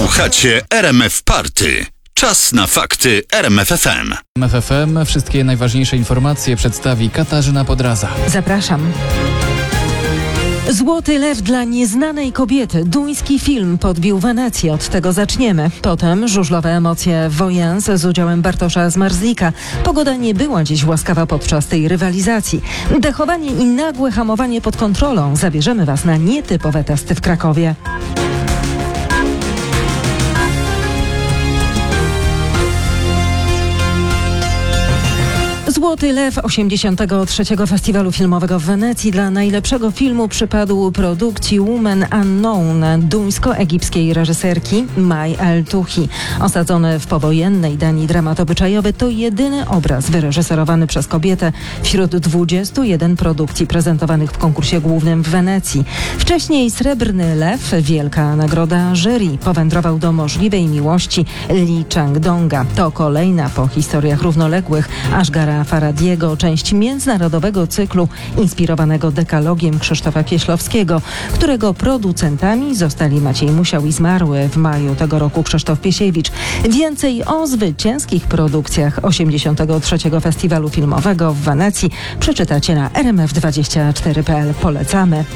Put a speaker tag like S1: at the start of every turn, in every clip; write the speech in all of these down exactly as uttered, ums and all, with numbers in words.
S1: Słuchacie R M F Party. Czas na fakty R M F F M.
S2: R M F F M wszystkie najważniejsze informacje przedstawi Katarzyna Podraza.
S3: Zapraszam. Złoty lew dla nieznanej kobiety. Duński film podbił Wenecję. Od tego zaczniemy. Potem żużlowe emocje Wojense z udziałem Bartosza Zmarzlika. Pogoda nie była dziś łaskawa podczas tej rywalizacji. Dechowanie i nagłe hamowanie pod kontrolą. Zabierzemy Was na nietypowe testy w Krakowie. Złoty Lew osiemdziesiątego trzeciego Festiwalu Filmowego w Wenecji dla najlepszego filmu przypadł produkcji Woman Unknown duńsko-egipskiej reżyserki Mai El-Touhi. Osadzony w powojennej Danii dramat obyczajowy to jedyny obraz wyreżyserowany przez kobietę wśród dwudziestu jeden produkcji prezentowanych w konkursie głównym w Wenecji. Wcześniej Srebrny Lew, wielka nagroda jury, powędrował do Możliwej Miłości Lee Chang-donga. To kolejna po historiach równoległych Ashgara Farhadiego część międzynarodowego cyklu inspirowanego dekalogiem Krzysztofa Kieślowskiego, którego producentami zostali Maciej Musiał i zmarły w maju tego roku Krzysztof Piesiewicz. Więcej o zwycięskich produkcjach osiemdziesiątego trzeciego Festiwalu Filmowego w Wenecji przeczytacie na r m f dwadzieścia cztery kropka p l. Polecamy.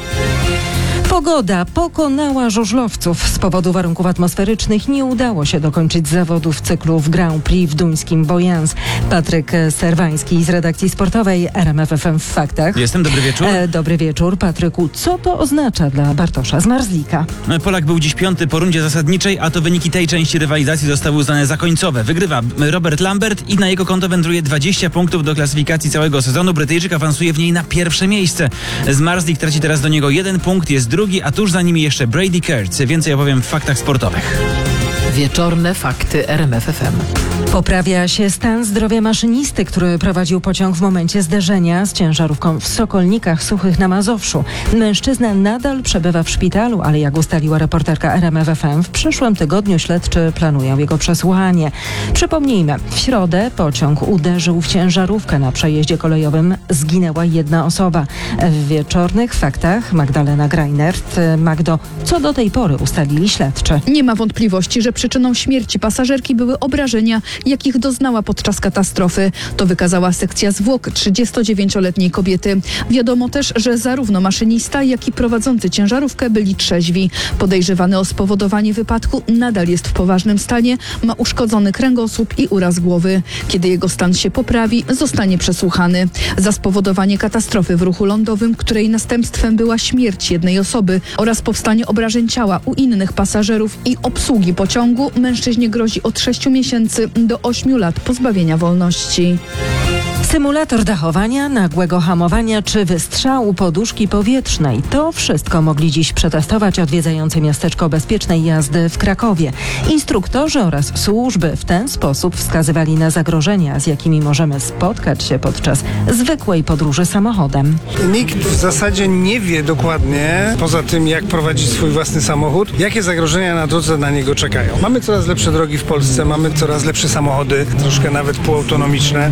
S3: Pogoda pokonała żużlowców. Z powodu warunków atmosferycznych nie udało się dokończyć zawodów cyklu w Grand Prix w duńskim Boyens. Patryk Serwański z redakcji sportowej R M F F M w Faktach.
S4: Jestem, dobry wieczór.
S3: E, dobry wieczór, Patryku. Co to oznacza dla Bartosza Zmarzlika?
S4: Polak był dziś piąty po rundzie zasadniczej, a to wyniki tej części rywalizacji zostały uznane za końcowe. Wygrywa Robert Lambert i na jego konto wędruje dwadzieścia punktów do klasyfikacji całego sezonu. Brytyjczyk awansuje w niej na pierwsze miejsce. Zmarzlik traci teraz do niego jeden punkt, jest drugi, a tuż za nimi jeszcze Brady Kurtz. Więcej opowiem w faktach sportowych.
S5: Wieczorne fakty R M F F M.
S3: Poprawia się stan zdrowia maszynisty, który prowadził pociąg w momencie zderzenia z ciężarówką w Sokolnikach Suchych na Mazowszu. Mężczyzna nadal przebywa w szpitalu, ale jak ustaliła reporterka R M F F M, w przyszłym tygodniu śledczy planują jego przesłuchanie. Przypomnijmy, w środę pociąg uderzył w ciężarówkę na przejeździe kolejowym. Zginęła jedna osoba. W wieczornych faktach Magdalena Greinert. Magdo, co do tej pory ustalili śledczy?
S6: Nie ma wątpliwości, że przyczyną śmierci pasażerki były obrażenia, jakich doznała podczas katastrofy. To wykazała sekcja zwłok trzydziestodziewięcioletniej kobiety. Wiadomo też, że zarówno maszynista, jak i prowadzący ciężarówkę byli trzeźwi. Podejrzewany o spowodowanie wypadku nadal jest w poważnym stanie, ma uszkodzony kręgosłup i uraz głowy. Kiedy jego stan się poprawi, zostanie przesłuchany. Za spowodowanie katastrofy w ruchu lądowym, której następstwem była śmierć jednej osoby oraz powstanie obrażeń ciała u innych pasażerów i obsługi pociągu, mężczyźnie grozi od sześciu miesięcy do ośmiu lat pozbawienia wolności.
S3: Symulator dachowania, nagłego hamowania czy wystrzału poduszki powietrznej. To wszystko mogli dziś przetestować odwiedzający miasteczko bezpiecznej jazdy w Krakowie. Instruktorzy oraz służby w ten sposób wskazywali na zagrożenia, z jakimi możemy spotkać się podczas zwykłej podróży samochodem.
S7: Nikt w zasadzie nie wie dokładnie, poza tym jak prowadzić swój własny samochód, jakie zagrożenia na drodze na niego czekają. Mamy coraz lepsze drogi w Polsce, mamy coraz lepsze samochody, troszkę nawet półautonomiczne,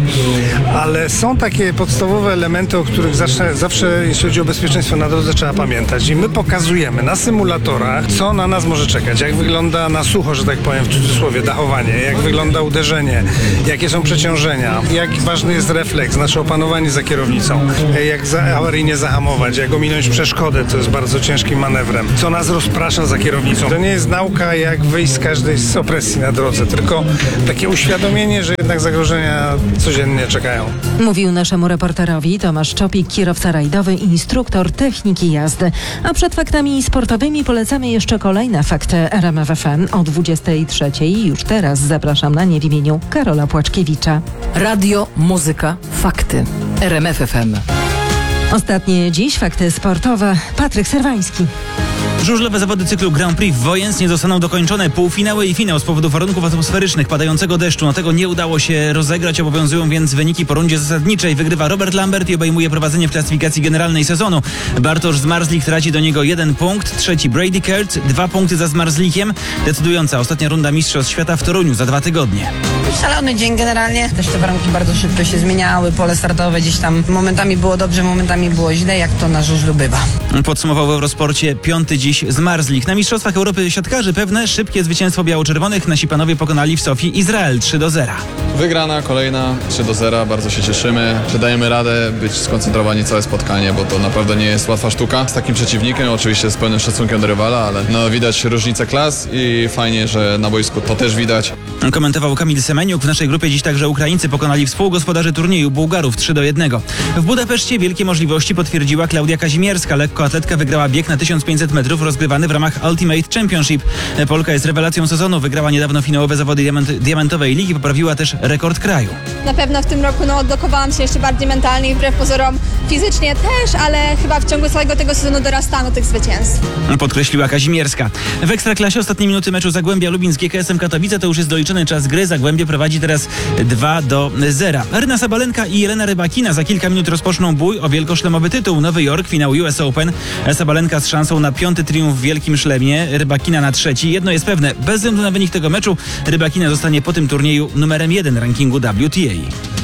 S7: ale są takie podstawowe elementy, o których zawsze, zawsze jeśli chodzi o bezpieczeństwo na drodze, trzeba pamiętać. I my pokazujemy na symulatorach, co na nas może czekać, jak wygląda na sucho, że tak powiem w cudzysłowie, dachowanie, jak wygląda uderzenie, jakie są przeciążenia, jak ważny jest refleks, nasze opanowanie za kierownicą, jak za, awaryjnie zahamować, jak ominąć przeszkodę, co jest bardzo ciężkim manewrem, co nas rozprasza za kierownicą. To nie jest nauka, jak wyjść z każdej z opresji na drodze, tylko takie uświadomienie, że jednak zagrożenia codziennie czekają.
S3: Mówił naszemu reporterowi Tomasz Czopik, kierowca rajdowy i instruktor techniki jazdy. A przed faktami sportowymi polecamy jeszcze kolejne fakty R M F F M o dwudziestej trzeciej. Już teraz zapraszam na nie w imieniu Karola Płaczkiewicza.
S5: Radio, muzyka, fakty. R M F F M.
S3: Ostatnie dziś fakty sportowe. Patryk Serwański.
S4: Żużlowe zawody cyklu Grand Prix w Wojense nie zostaną dokończone. Półfinały i finał z powodu warunków atmosferycznych, padającego deszczu. No tego nie udało się rozegrać, obowiązują więc wyniki po rundzie zasadniczej. Wygrywa Robert Lambert i obejmuje prowadzenie w klasyfikacji generalnej sezonu. Bartosz Zmarzlik traci do niego jeden punkt, trzeci Brady Kurtz, dwa punkty za Zmarzlikiem. Decydująca ostatnia runda Mistrzostw Świata w Toruniu za dwa tygodnie.
S8: Szalony dzień generalnie. Też te warunki bardzo szybko się zmieniały, pole startowe gdzieś tam momentami było dobrze, momentami było źle, jak to na żużlu bywa.
S4: Podsumował w Eurosporcie piąty dziś zmarzlik. Na Mistrzostwach Europy siatkarzy pewne szybkie zwycięstwo biało-czerwonych. Nasi panowie pokonali w Sofii Izrael trzy do zera.
S9: Wygrana, kolejna trzy do zera, bardzo się cieszymy, że dajemy radę być skoncentrowani całe spotkanie, bo to naprawdę nie jest łatwa sztuka z takim przeciwnikiem, oczywiście z pełnym szacunkiem do rywala, ale no, widać różnicę klas i fajnie, że na boisku to też widać.
S4: Komentował Kamil Semeniuk. W naszej grupie dziś także Ukraińcy pokonali współgospodarzy turnieju Bułgarów trzy do jednego. W Budapeszcie wielkie możliwości potwierdziła Klaudia Kazimierska. Lekkoatletka wygrała bieg na tysiąc pięćset metrów rozgrywany w ramach Ultimate Championship. Polka jest rewelacją sezonu, wygrała niedawno finałowe zawody diament, diamentowej ligi, poprawiła też rekord kraju.
S10: Na pewno w tym roku no, odblokowałam się jeszcze bardziej mentalnie i wbrew pozorom fizycznie też, ale chyba w ciągu całego tego sezonu dorastałam do tych zwycięstw.
S4: Podkreśliła Kazimierska. W Ekstraklasie ostatnie minuty meczu Zagłębia Lubin z G K S-em Katowice to już jest doliczony czas gry. Zagłębie prowadzi teraz dwa do zera. Aryna Sabalenka i Jelena Rybakina za kilka minut rozpoczną bój o wielkoszlemowy tytuł. Nowy Jork, finał U S Open. Sabalenka z szansą na piąty triumf w wielkim szlemie, Rybakina na trzeci. Jedno jest pewne, bez względu na wynik tego meczu, Rybakina zostanie po tym turnieju numerem jeden rankingu W T A.